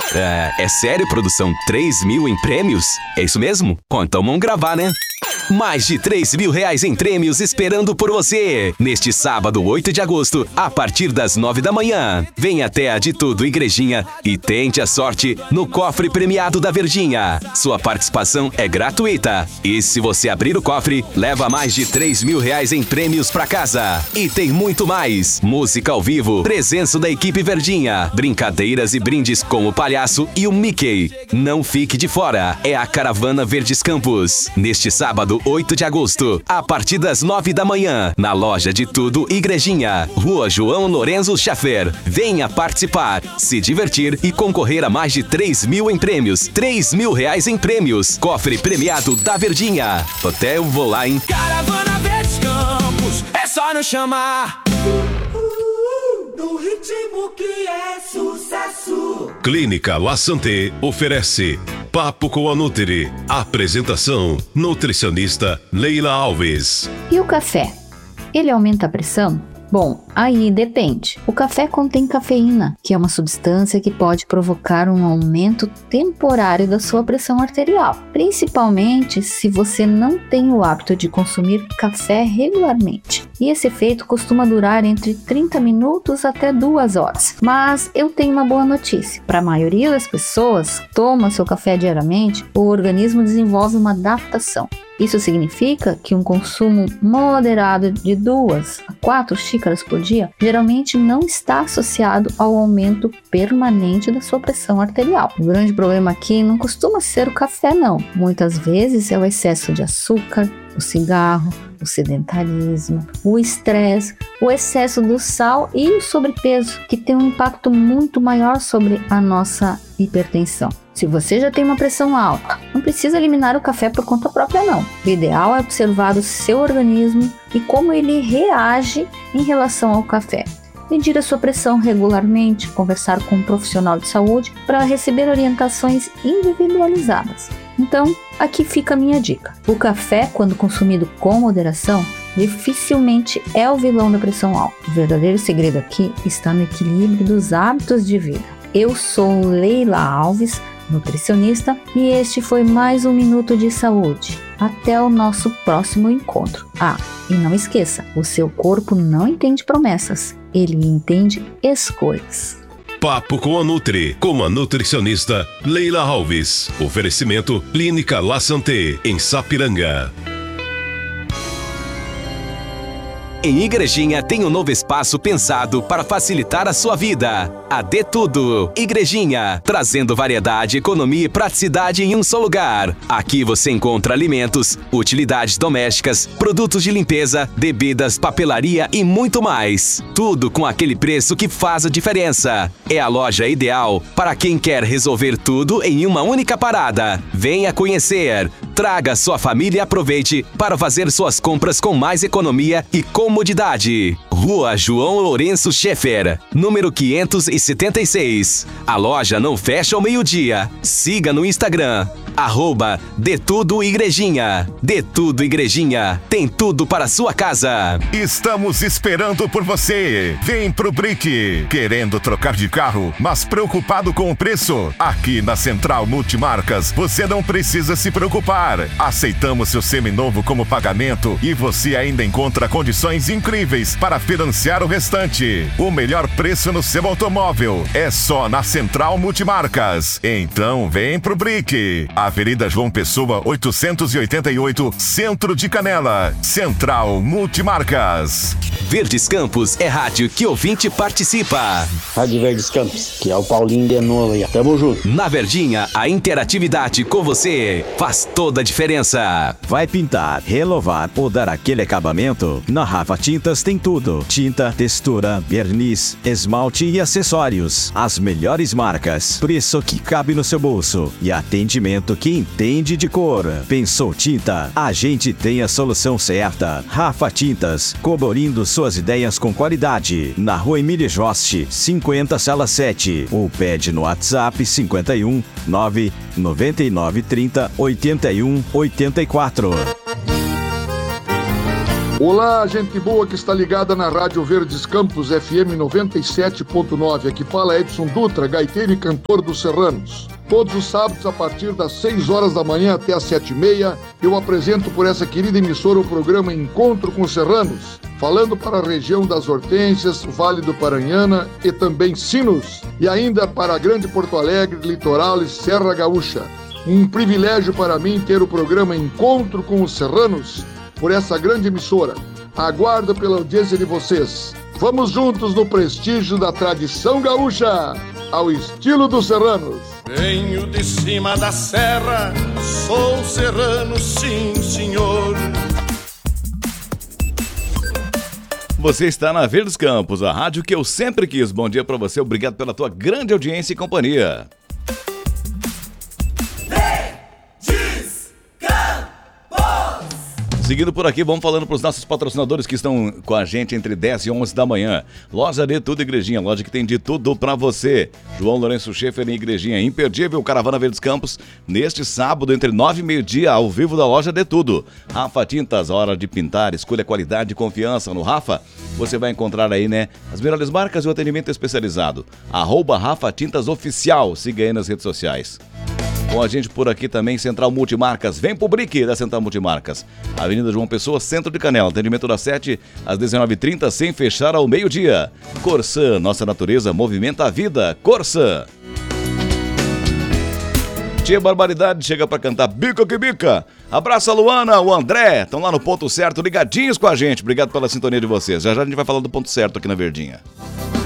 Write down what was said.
É sério, produção? 3 mil em prêmios? É isso mesmo? Então vamos gravar, né? Mais de 3 mil reais em prêmios esperando por você. Neste sábado, 8 de agosto, a partir das 9 da manhã. Venha até a De Tudo Igrejinha e tente a sorte no cofre premiado da Verdinha. Sua participação é gratuita. E se você abrir o cofre, leva mais de 3 mil reais em prêmios pra casa. E tem muito mais. Música ao vivo, presença da equipe Verdinha, brincadeiras e brindes com o palhaço e o Mickey. Não fique de fora. É a Caravana Verdes Campos. Neste sábado, 8 de agosto, a partir das 9 da manhã, na loja De Tudo Igrejinha, Rua João Lorenzo Schaffer. Venha participar, se divertir e concorrer a mais de 3 mil em prêmios. 3 mil reais em prêmios. Cofre premiado da Verdinha. Até eu vou lá, hein? Caravana Verdes Campos, é só nos chamar. No ritmo que é sucesso. Clínica La Santé oferece Papo com a Nutri. Apresentação: nutricionista Leila Alves. E o café? Ele aumenta a pressão? Bom, aí depende. O café contém cafeína, que é uma substância que pode provocar um aumento temporário da sua pressão arterial, principalmente se você não tem o hábito de consumir café regularmente. E esse efeito costuma durar entre 30 minutos até 2 horas. Mas eu tenho uma boa notícia. Para a maioria das pessoas que toma seu café diariamente, o organismo desenvolve uma adaptação. Isso significa que um consumo moderado de 2 a 4 xícaras por dia geralmente não está associado ao aumento permanente da sua pressão arterial. O grande problema aqui não costuma ser o café, não. Muitas vezes é o excesso de açúcar, o cigarro, o sedentarismo, o estresse, o excesso do sal e o sobrepeso, que tem um impacto muito maior sobre a nossa hipertensão. Se você já tem uma pressão alta, não precisa eliminar o café por conta própria, não. O ideal é observar o seu organismo e como ele reage em relação ao café. Medir a sua pressão regularmente, conversar com um profissional de saúde para receber orientações individualizadas. Então, aqui fica a minha dica. O café, quando consumido com moderação, dificilmente é o vilão da pressão alta. O verdadeiro segredo aqui está no equilíbrio dos hábitos de vida. Eu sou Leila Alves, nutricionista, e este foi mais um Minuto de Saúde. Até o nosso próximo encontro. E não esqueça, o seu corpo não entende promessas, ele entende escolhas. Papo com a Nutri, com a nutricionista Leila Alves. Oferecimento Clínica La Santé, em Sapiranga. Em Igrejinha tem um novo espaço pensado para facilitar a sua vida. A De Tudo Igrejinha, trazendo variedade, economia e praticidade em um só lugar. Aqui você encontra alimentos, utilidades domésticas, produtos de limpeza, bebidas, papelaria e muito mais. Tudo com aquele preço que faz a diferença. É a loja ideal para quem quer resolver tudo em uma única parada. Venha conhecer. Traga sua família e aproveite para fazer suas compras com mais economia e comodidade. Rua João Lourenço Schaffer, número 576. A loja não fecha ao meio-dia. Siga no Instagram, @De Tudo Igrejinha. De Tudo Igrejinha, tem tudo para sua casa. Estamos esperando por você. Vem pro Brick. Querendo trocar de carro, mas preocupado com o preço? Aqui na Central Multimarcas, você não precisa se preocupar. Aceitamos seu seminovo como pagamento e você ainda encontra condições incríveis para financiar o restante. O melhor preço no seu automóvel é só na Central Multimarcas. Então vem pro Brick. Avenida João Pessoa, 888, Centro de Canela. Central Multimarcas. Verdes Campos é rádio que ouvinte participa. Rádio Verdes Campos, que é o Paulinho de novo aí. Tamo junto. Na Verdinha, a interatividade com você faz toda a diferença. Vai pintar, renovar ou dar aquele acabamento? Na Rafa Tintas tem tudo. Tinta, textura, verniz, esmalte e acessórios. As melhores marcas. Preço que cabe no seu bolso. E atendimento que entende de cor. Pensou tinta? A gente tem a solução certa. Rafa Tintas, cobrindo suas ideias com qualidade. Na Rua Emília Joste, 50, sala 7. Ou pede no WhatsApp 51 999 30 81 84. Olá, gente boa que está ligada na Rádio Verdes Campos, FM 97.9. Aqui fala Edson Dutra, gaiteiro e cantor dos Serranos. Todos os sábados, a partir das 6 horas da manhã até as 7h30, eu apresento por essa querida emissora o programa Encontro com os Serranos, falando para a região das Hortênsias, Vale do Paranhana e também Sinos, e ainda para a Grande Porto Alegre, Litoral e Serra Gaúcha. Um privilégio para mim ter o programa Encontro com os Serranos por essa grande emissora. Aguardo pela audiência de vocês. Vamos juntos no prestígio da tradição gaúcha, ao estilo dos serranos. Venho de cima da serra, sou serrano, sim senhor. Você está na Verdes Campos, a rádio que eu sempre quis. Bom dia para você, obrigado pela tua grande audiência e companhia. Seguindo por aqui, vamos falando para os nossos patrocinadores que estão com a gente entre 10 e 11 da manhã. Loja de Tudo Igrejinha, loja que tem de tudo para você. João Lourenço Schaefer em Igrejinha, imperdível Caravana Verdes Campos, neste sábado entre 9 e meio-dia, ao vivo da Loja de Tudo. Rafa Tintas, hora de pintar, escolha qualidade e confiança no Rafa. Você vai encontrar aí, né, as melhores marcas e o atendimento especializado. @Rafa Tintas Oficial, siga aí nas redes sociais. Com a gente por aqui também, Central Multimarcas. Vem pro Brick da Central Multimarcas. Avenida João Pessoa, Centro de Canela. Atendimento das 7 às 19h30, sem fechar ao meio-dia. Corsã, nossa natureza movimenta a vida. Corsã. Tia Barbaridade chega pra cantar Bica que Bica. Abraço a Luana, o André. Estão lá no Ponto Certo, ligadinhos com a gente. Obrigado pela sintonia de vocês. Já já a gente vai falar do Ponto Certo aqui na Verdinha.